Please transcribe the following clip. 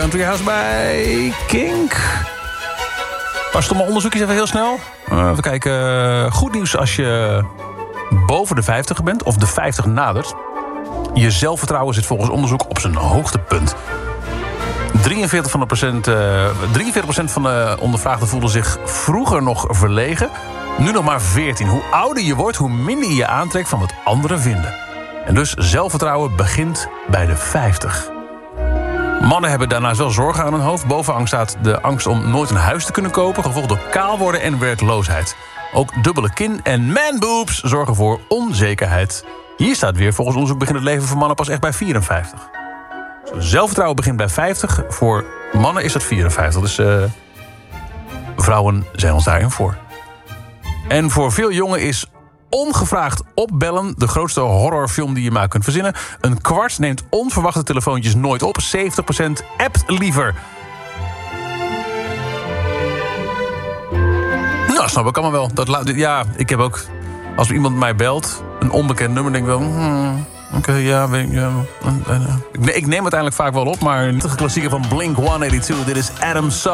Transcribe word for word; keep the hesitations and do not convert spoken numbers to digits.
Country House bij Kink. Een paar stomme onderzoekjes even heel snel. Uh, even kijken. Goed nieuws als je boven de vijftig bent of de vijftig nadert. Je zelfvertrouwen zit volgens onderzoek op zijn hoogtepunt. drieënveertig procent van de, uh, drieënveertig procent van de ondervraagden voelden zich vroeger nog verlegen. Nu nog maar veertien. Hoe ouder je wordt, hoe minder je je aantrekt van wat anderen vinden. En dus zelfvertrouwen begint bij de vijftig. Mannen hebben daarnaast wel zorgen aan hun hoofd. Bovenaan staat de angst om nooit een huis te kunnen kopen, gevolgd door kaal worden en werkloosheid. Ook dubbele kin en manboobs zorgen voor onzekerheid. Hier staat weer, volgens onderzoek begint het leven voor mannen pas echt bij vierenvijftig. Zelfvertrouwen begint bij vijftig. Voor mannen is dat vierenvijftig. Dus uh, vrouwen zijn ons daarin voor. En voor veel jongen is ongevraagd opbellen de grootste horrorfilm die je maar kunt verzinnen. Een kwart neemt onverwachte telefoontjes nooit op. zeventig procent appt liever. Nou, snap ik allemaal wel. Dat la- ja, ik heb ook... Als iemand mij belt, een onbekend nummer, denk ik wel... Hmm, Oké, okay, ja, weet ik... Ja, uh, uh, uh. Ik neem het uiteindelijk vaak wel op, maar niet de klassieker van Blink honderdtweeënnegentig. Dit is Adam Sutton.